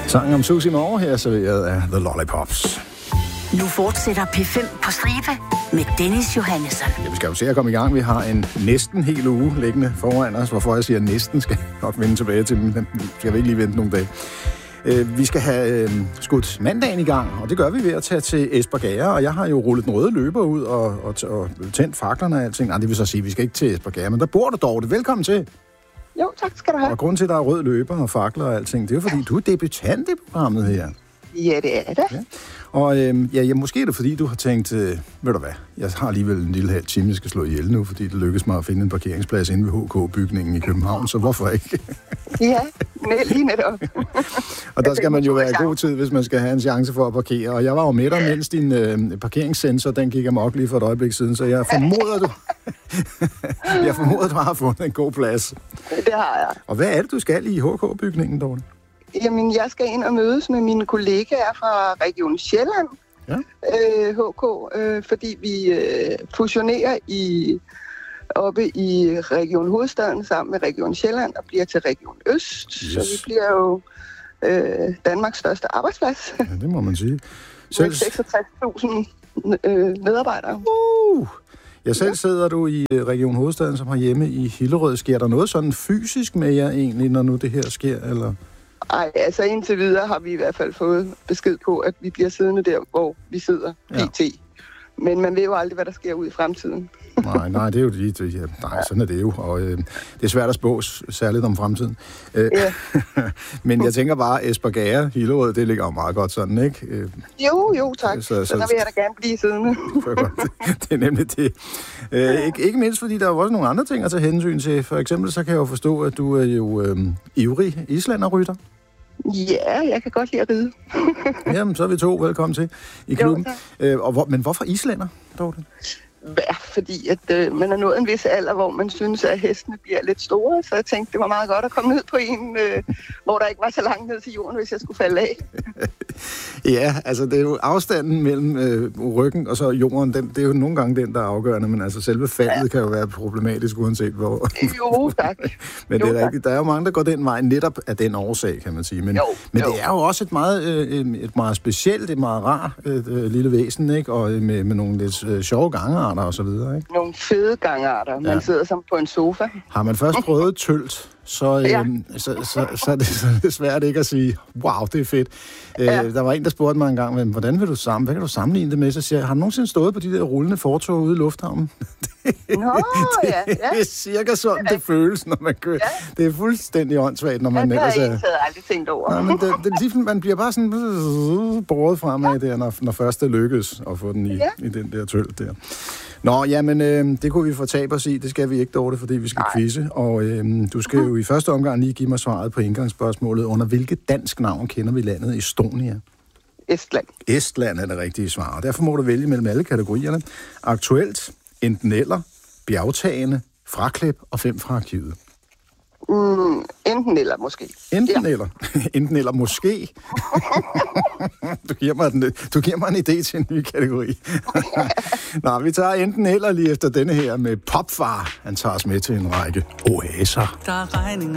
Sangen om Susie Moore her serveret af The Lollipops. Nu fortsætter P5 på stribe med Dennis Johannesson. Ja, vi skal jo se at komme i gang. Vi har en næsten hel uge liggende foran os. Hvorfor jeg siger næsten, skal jeg nok vende tilbage til, men skal vi ikke lige vente nogle dage. Vi skal have skudt mandagen i gang, og det gør vi ved at tage til Espergærde, og jeg har jo rullet den røde løber ud og tændt faklerne og alting. Nej, det vil så sige, at vi skal ikke til Espergærde, men der bor du dog. Velkommen til. Jo, tak skal du have. Og grunden til, at der er rød løber og fakler og alting, det er jo fordi, du er debutant i programmet her. Ja, det er det. Ja. Og måske er det fordi, du har tænkt, ved du hvad, jeg har alligevel en lille halv time, jeg skal slå ihjel nu, fordi det lykkedes mig at finde en parkeringsplads inde ved HK-bygningen i København, så hvorfor ikke? Ja, lige netop. Og der skal man jo være i god tid, hvis man skal have en chance for at parkere. Og jeg var jo med dig, mens din parkeringssensor, den gik amok lige for et øjeblik siden, så jeg formoder, du har fundet en god plads. Det har jeg. Og hvad er det, du skal i HK-bygningen, Dorte? Jamen, jeg skal ind og mødes med mine kollegaer fra Region Sjælland, ja. HK, fordi vi fusionerer oppe i Region Hovedstaden sammen med Region Sjælland og bliver til Region Øst. Yes. Så vi bliver jo Danmarks største arbejdsplads. Ja, det må man sige. Med 66.000 medarbejdere. Ja, selv sidder du i Region Hovedstaden, som har hjemme i Hillerød. Sker der noget sådan fysisk med jer egentlig, når nu det her sker, eller? Nej, altså indtil videre har vi i hvert fald fået besked på, at vi bliver siddende der, hvor vi sidder pt. Ja. Men man ved jo aldrig, hvad der sker ud i fremtiden. Nej, det er jo nej, sådan er det jo. Og det er svært at spå, særligt om fremtiden. Ja. Men jeg tænker bare, Espergærde, Hillerød, det ligger jo meget godt sådan, ikke? Jo, tak. Så der vil jeg da gerne blive siddende. Det er nemlig det. Ikke mindst, fordi der er jo også nogle andre ting at tage hensyn til. For eksempel, så kan jeg jo forstå, at du er jo ivrig islanderrytter. Ja, jeg kan godt lide at ride. Jamen, så er vi to. Velkommen til i klubben. Men hvorfor islænder, Dorte? Fordi at man er nået en vis alder, hvor man synes, at hestene bliver lidt store. Så jeg tænkte, det var meget godt at komme ned på en, hvor der ikke var så langt ned til jorden, hvis jeg skulle falde af. Ja, altså det er jo afstanden mellem ryggen og så jorden, det er jo nogle gange den, der er afgørende, men altså selve faldet kan jo være problematisk, uanset hvor. Jo, tak. Men det er rigtigt. Der er jo mange, der går den vej netop af den årsag, kan man sige. Men det er jo også et meget specielt, et meget rart lille væsen, ikke? Og med nogle lidt sjove gangarter og så videre, ikke? Nogle fede gangarter. Man sidder som på en sofa. Har man først prøvet tølt, så er det svært ikke at sige, wow, det er fedt. Der var en, der spurgte mig engang, hvad kan du sammenligne det med? Så siger jeg, har du nogensinde stået på de der rullende fortog ude i lufthavnen? Det er cirka sådan, det føles, når man kører. Ja. Det er fuldstændig åndssvagt, når man ellers er... Det har jeg aldrig tænkt over. Nej, men det, man bliver bare sådan båret fremad der, når først det lykkes at få den i den der tølt der. Nå, jamen, det kunne vi få tab os i. Det skal vi ikke, Dorte, fordi vi skal quizze. Og du skal jo i første omgang lige give mig svaret på indgangsspørgsmålet. Under hvilket dansk navn kender vi landet Estonia? Estland. Estland er det rigtige svar. Og derfor må du vælge mellem alle kategorierne. Aktuelt, enten eller, bjergtagende, fraklip og 5 fra arkivet. Enten eller måske. Enten eller måske. Du giver mig en idé til en ny kategori. Nå, vi tager enten eller lige efter denne her med Popfar. Han tager os med til en række oaser. Der er regninger